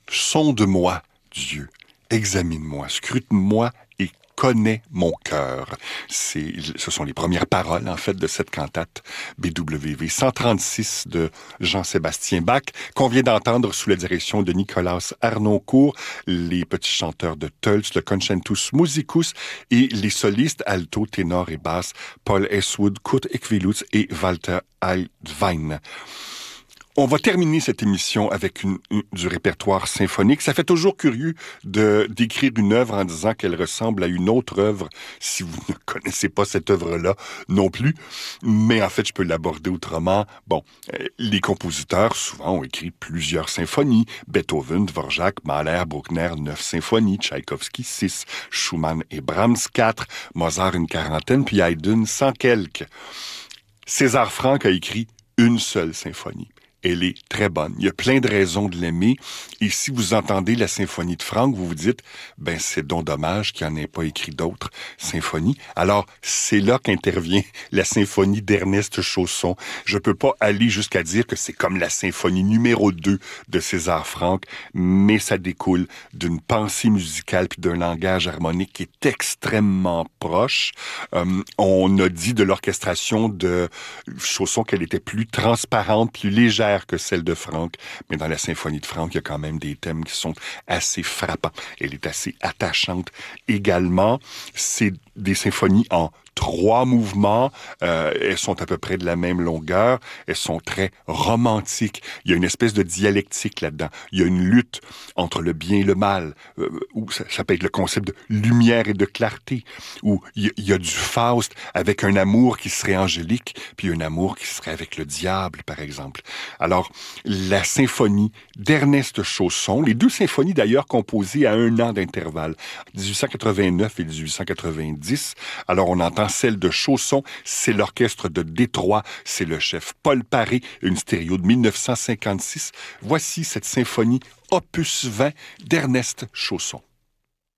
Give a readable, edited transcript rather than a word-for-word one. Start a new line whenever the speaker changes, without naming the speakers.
Sonde-moi, Dieu, examine-moi, scrute-moi et connais mon cœur. Ce sont les premières paroles, en fait, de cette cantate BWV 136 de Jean-Sébastien Bach, qu'on vient d'entendre sous la direction de Nicolas Arnoncourt, les petits chanteurs de Tölz, le Concentus Musicus, et les solistes alto, ténor et basse, Paul Heswood, Kurt Ekwilutz et Walter Eidwein. On va terminer cette émission avec du répertoire symphonique. Ça fait toujours curieux d'écrire une œuvre en disant qu'elle ressemble à une autre œuvre si vous ne connaissez pas cette œuvre-là non plus. Mais en fait, je peux l'aborder autrement. Bon, les compositeurs, souvent, ont écrit plusieurs symphonies. Beethoven, Dvorak, Mahler, Bruckner, 9 symphonies. Tchaïkovski, 6. Schumann et Brahms, 4. Mozart, une quarantaine. Puis Haydn, 100 quelques. César Franck a écrit une seule symphonie. Elle est très bonne. Il y a plein de raisons de l'aimer. Et si vous entendez la symphonie de Franck, vous vous dites, ben c'est donc dommage qu'il n'y en ait pas écrit d'autres symphonies. Alors, c'est là qu'intervient la symphonie d'Ernest Chausson. Je peux pas aller jusqu'à dire que c'est comme la symphonie numéro 2 de César Franck, mais ça découle d'une pensée musicale puis d'un langage harmonique qui est extrêmement proche. On a dit de l'orchestration de Chausson qu'elle était plus transparente, plus légère que celle de Franck, mais dans la symphonie de Franck, il y a quand même des thèmes qui sont assez frappants. Elle est assez attachante également. C'est des symphonies en 3 mouvements. Elles sont à peu près de la même longueur. Elles sont très romantiques. Il y a une espèce de dialectique là-dedans. Il y a une lutte entre le bien et le mal. Ou ça peut être le concept de lumière et de clarté. Ou il y a du Faust avec un amour qui serait angélique, puis un amour qui serait avec le diable, par exemple. Alors, la symphonie d'Ernest Chausson, les 2 symphonies d'ailleurs composées à 1 an d'intervalle, 1889 et 1890. Alors, on entend celle de Chausson, c'est l'orchestre de Détroit, c'est le chef Paul Paré, une stéréo de 1956. Voici cette symphonie opus 20 d'Ernest Chausson.